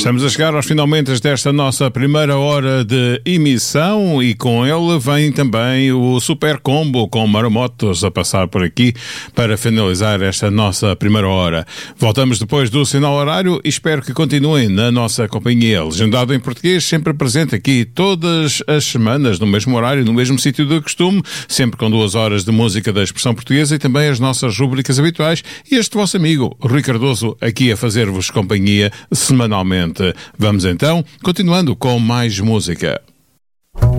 Estamos a chegar aos finalmente desta nossa primeira hora de emissão e com ele vem também o Super Combo com Maromotos a passar por aqui para finalizar esta nossa primeira hora. Voltamos depois do sinal horário e espero que continuem na nossa companhia. Legendado em português, sempre presente aqui todas as semanas, no mesmo horário, no mesmo sítio do costume, sempre com 2 horas de música da expressão portuguesa e também as nossas rubricas habituais e este vosso amigo, Rui Cardoso, aqui a fazer-vos companhia semanalmente. Vamos então, continuando com mais música.